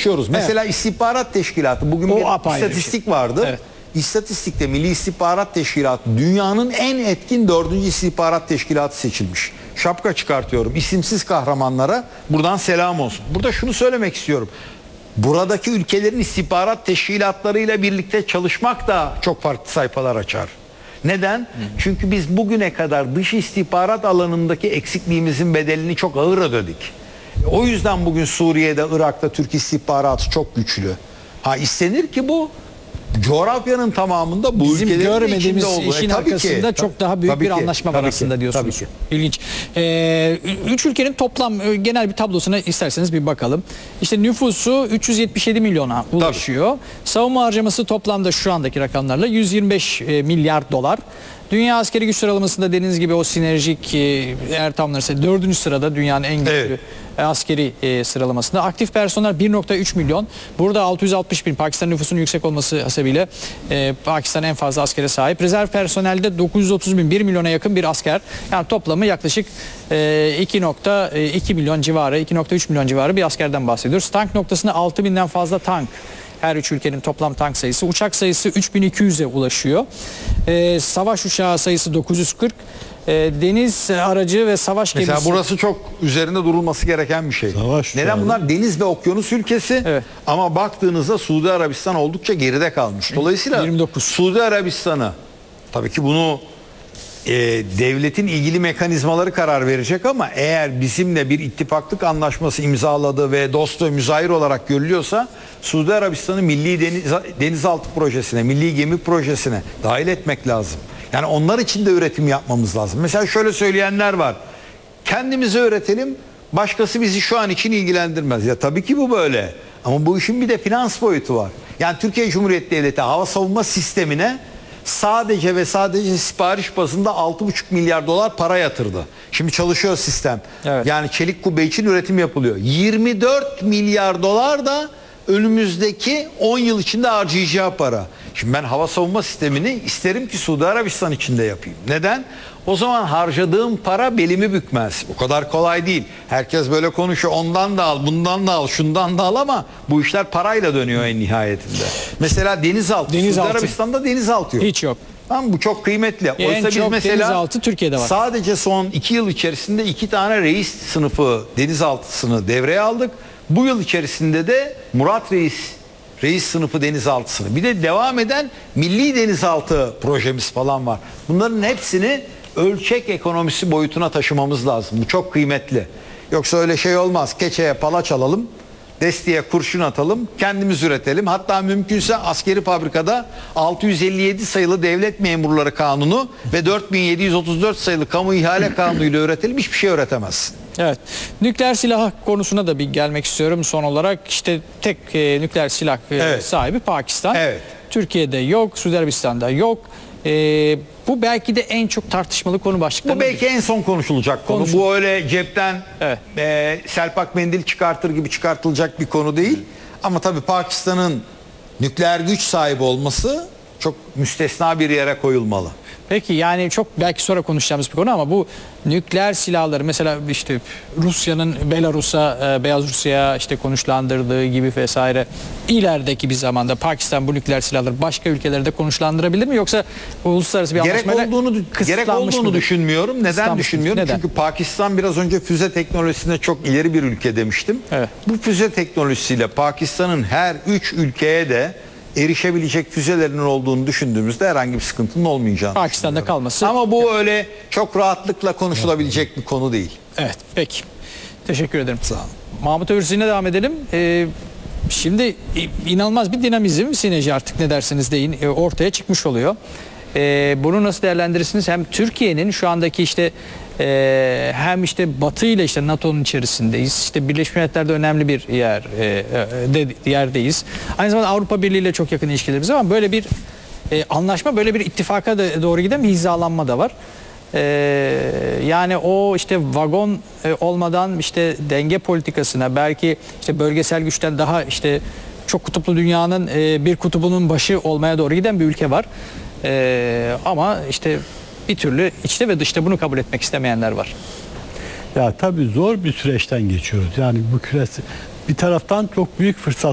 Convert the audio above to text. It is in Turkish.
konuşuyoruz. Mesela istihbarat teşkilatı, bugün O bir apayrı bir istatistik vardı. Evet. İstatistikte Milli İstihbarat Teşkilatı dünyanın en etkin 4. istihbarat teşkilatı seçilmiş. Şapka çıkartıyorum isimsiz kahramanlara, buradan selam olsun. Burada şunu söylemek istiyorum. Buradaki ülkelerin istihbarat teşkilatlarıyla birlikte çalışmak da çok farklı sayfalar açar. Neden? Çünkü biz bugüne kadar dış istihbarat alanındaki eksikliğimizin bedelini çok ağır ödedik. O yüzden bugün Suriye'de, Irak'ta Türk istihbaratı çok güçlü. Ha, istenir ki bu coğrafyanın tamamında bu bizim ülkelerin görmediğimiz içinde olduğu. işin arkasında çok daha büyük bir anlaşma var aslında diyorsunuz. Tabii ki. İlginç. Üç ülkenin toplam genel bir tablosuna isterseniz bir bakalım. İşte nüfusu 377 milyona ulaşıyor. Savunma harcaması toplamda şu andaki rakamlarla 125 milyar dolar. Dünya askeri güç sıralamasında dediğiniz gibi o sinerjik eğer tamamlanırsa 4. sırada dünyanın en güçlü askeri sıralamasında. Aktif personel 1.3 milyon. Burada 660 bin. Pakistan nüfusunun yüksek olması hasebiyle Pakistan en fazla askere sahip. Rezerv personelde 930 bin. 1 milyona yakın bir asker. Yani toplamı yaklaşık 2.2 milyon civarı, 2.3 milyon civarı bir askerden bahsediyoruz. Tank noktasında 6 binden fazla tank. Her üç ülkenin toplam tank sayısı. Uçak sayısı 3200'e ulaşıyor. Savaş uçağı sayısı 940. Deniz aracı ve savaş gemisi. Mesela burası çok üzerinde durulması gereken bir şey. Neden? Bunlar deniz ve okyanus ülkesi. Evet. Ama baktığınızda Suudi Arabistan oldukça geride kalmış. Dolayısıyla 29. Suudi Arabistan'ı, tabii ki bunu devletin ilgili mekanizmaları karar verecek ama eğer bizimle bir ittifaklık anlaşması imzaladı ve dost ve müzahir olarak görülüyorsa Suudi Arabistan'ı Milli Denizaltı Projesi'ne, Milli Gemi Projesi'ne dahil etmek lazım. Yani onlar için de üretim yapmamız lazım. Mesela şöyle söyleyenler var. Kendimize üretelim, başkası bizi şu an için ilgilendirmez. Ya tabii ki bu böyle. Ama bu işin bir de finans boyutu var. Yani Türkiye Cumhuriyeti Devleti hava savunma sistemine sadece ve sadece sipariş bazında 6,5 milyar dolar para yatırdı. Şimdi çalışıyor sistem. Evet. Yani çelik kubbe için üretim yapılıyor. 24 milyar dolar da önümüzdeki 10 yıl içinde harcayacağı para. Şimdi ben hava savunma sistemini isterim ki Suudi Arabistan içinde yapayım. Neden? O zaman harcadığım para belimi bükmez. O kadar kolay değil. Herkes böyle konuşuyor. Ondan da al, bundan da al, şundan da al ama bu işler parayla dönüyor en nihayetinde. Mesela denizaltı. Suudi Arabistan'da denizaltı yok. Hiç yok. Tamam, bu çok kıymetli. Oysa biz mesela denizaltı Türkiye'de var. Sadece son 2 yıl içerisinde 2 tane reis sınıfı denizaltısını devreye aldık. Bu yıl içerisinde de Murat Reis sınıfı denizaltısını. Bir de devam eden milli denizaltı projemiz falan var. Bunların hepsini ölçek ekonomisi boyutuna taşımamız lazım. Bu çok kıymetli. Yoksa öyle şey olmaz. Keçeye palaç alalım, destiye kurşun atalım, kendimiz üretelim. Hatta mümkünse askeri fabrikada 657 sayılı devlet memurları kanunu ve 4734 sayılı kamu ihale kanunuyla üretelim. Hiçbir şey üretemezsin. Evet. Nükleer silah konusuna da bir gelmek istiyorum son olarak. İşte tek nükleer silah sahibi Pakistan. Evet. Türkiye'de yok, Suudi Arabistan'da yok. Bu belki de en çok tartışmalı konu başlıkları. Bu belki en son konuşulacak konu. Bu öyle cepten selpak mendil çıkartır gibi çıkartılacak bir konu değil. Ama tabii Pakistan'ın nükleer güç sahibi olması çok müstesna bir yere koyulmalı. Peki yani çok belki sonra konuşacağımız bir konu ama bu nükleer silahları mesela işte Rusya'nın Belarus'a, Beyaz Rusya'ya işte konuşlandırdığı gibi vesaire ilerideki bir zamanda Pakistan bu nükleer silahları başka ülkelerde konuşlandırabilir mi yoksa uluslararası bir anlaşmayla gerek olduğunu düşünmüyorum. Neden düşünmüyorum? Neden? Çünkü Pakistan biraz önce füze teknolojisinde çok ileri bir ülke demiştim. Evet. Bu füze teknolojisiyle Pakistan'ın her 3 ülkeye de erişebilecek füzelerinin olduğunu düşündüğümüzde herhangi bir sıkıntının olmayacağını Pakistan'da kalması. Ama bu öyle çok rahatlıkla konuşulabilecek bir konu değil. Evet, peki. Teşekkür ederim. Sağ olun. Mahmut Öğürsüz'üne devam edelim. Şimdi inanılmaz bir dinamizm, sinerji artık ne dersiniz deyin ortaya çıkmış oluyor. Bunu nasıl değerlendirirsiniz? Hem Türkiye'nin şu andaki işte hem işte Batı ile işte NATO'nun içerisindeyiz. İşte Birleşmiş Milletler'de önemli bir yerdeyiz. Aynı zamanda Avrupa Birliği ile çok yakın ilişkilerimiz var ama böyle bir anlaşma, böyle bir ittifaka da doğru giden bir hizalanma da var. Yani o işte vagon olmadan işte denge politikasına belki işte bölgesel güçten daha işte çok kutuplu dünyanın bir kutubunun başı olmaya doğru giden bir ülke var. Ama işte bir türlü içte ve dışta bunu kabul etmek istemeyenler var. Ya tabii zor bir süreçten geçiyoruz. Yani bu küresel bir taraftan çok büyük fırsat